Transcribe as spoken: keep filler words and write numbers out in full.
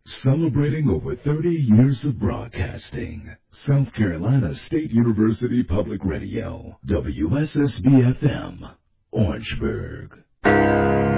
Celebrating over thirty years of broadcasting. South Carolina State University Public Radio, W S S B F M, Orangeburg.